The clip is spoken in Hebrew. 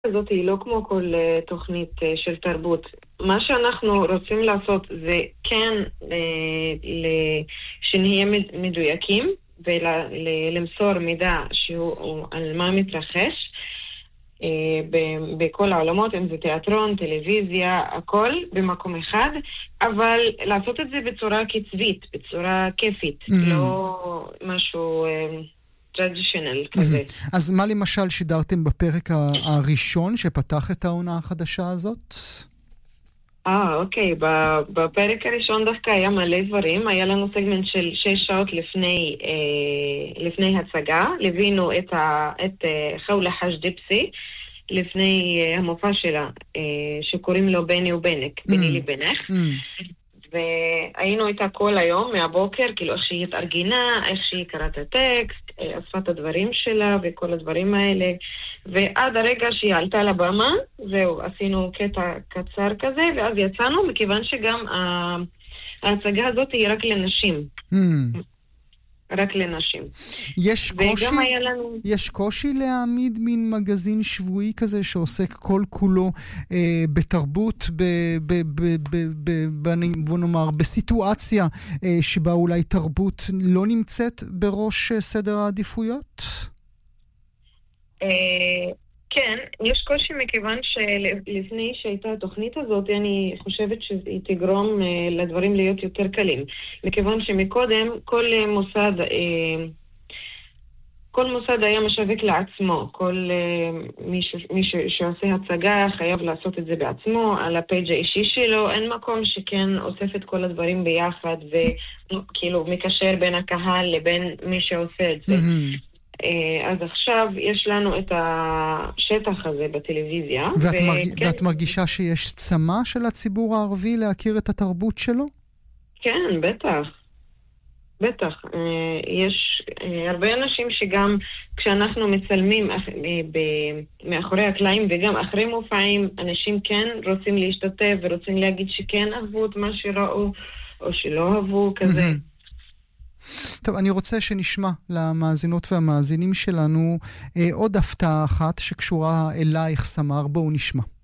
הזאת היא לא כמו כל תוכנית של תרבות. מה שאנחנו רוצים לעשות זה כן שנהיה מדויקים ולמסור מידע שהוא על מה מתרחש בכל העולמות, אם זה תיאטרון, טלוויזיה, הכל במקום אחד, אבל לעשות את זה בצורה קצבית, בצורה כיפית, לא משהו טרדישיונל כזה. אז מה למשל שידרתם בפרק הראשון שפתח את העונה החדשה הזאת? אוקיי. בפרק הראשון דווקא היה מלא דברים. היה לנו סגמנט של 6 שעות לפני הצגה. ליווינו את חולה חש דיפסי לפני המופע שלה, שקוראים לו בני ובנק, בני לבנך. והיינו איתה כל היום מהבוקר, כאילו איך שהיא התארגנה, איך שהיא קראת הטקסט, אספה את הדברים שלה וכל הדברים האלה. ועד הרגע שהיא עלתה לבמה, זהו, עשינו קטע קצר כזה, ואז יצאנו, מכיוון שגם ההצגה הזאת היא רק לנשים. רק לנשים. יש קושי להעמיד מין מגזין שבועי כזה שעוסק כל כולו בתרבות, בוא נאמר, בסיטואציה שבה אולי תרבות לא נמצאת בראש סדר העדיפויות? כן, יש קושי מכיוון שלפני שהייתה התוכנית הזאת, אני חושבת שהיא תגרום לדברים להיות יותר קלים. מכיוון שמקודם כל מוסד היה משווק לעצמו. כל מי שעושה הצגה חייב לעשות את זה בעצמו, על הפייג' האישי שלו. אין מקום שכן אוסף את כל הדברים ביחד וכאילו מקשר בין הקהל לבין מי שעושה את זה. אז עכשיו יש לנו את השטח הזה בטלוויזיה. ואת מרגישה שיש צמא של הציבור הערבי להכיר את התרבות שלו? כן, בטח. יש הרבה אנשים שגם כשאנחנו מצלמים מאחורי הקלעים וגם אחרי מופעים, אנשים כן רוצים להשתתף ורוצים להגיד שכן אהבו את מה שראו או שלא אהבו כזה. טוב, אני רוצה שנשמע למאזינות והמאזינים שלנו עוד הפתעה אחת שקשורה אלייך, סמר. בואו נשמע.